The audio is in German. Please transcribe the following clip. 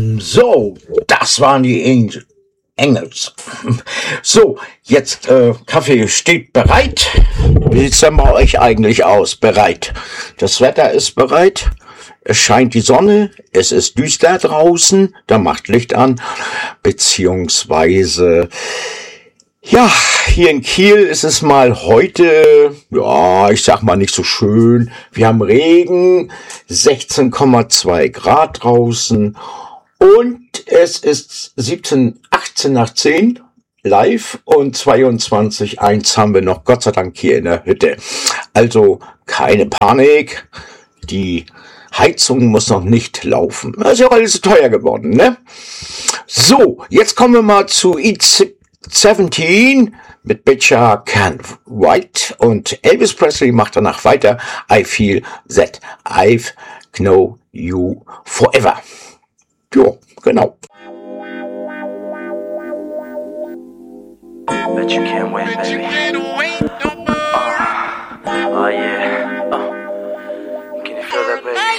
So, das waren die Engels. So, jetzt Kaffee steht bereit. Wie sieht's denn bei euch eigentlich aus? Bereit. Das Wetter ist bereit. Es scheint die Sonne. Es ist düster draußen. Da macht Licht an. Beziehungsweise, ja, hier in Kiel ist es mal heute, ja, ich sag mal nicht so schön. Wir haben Regen, 16,2 Grad draußen. Und es ist 18 nach 10 live und 22:1 haben wir noch, Gott sei Dank, hier in der Hütte. Also keine Panik, die Heizung muss noch nicht laufen. Das ist ja alles so teuer geworden, ne? So, jetzt kommen wir mal zu Eat 17 mit Bitcha Can't Write und Elvis Presley macht danach weiter. I feel that I've known you forever. Jo, genau. Bet you can't wait, baby.